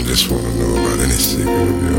just wanna know about any secret of yours.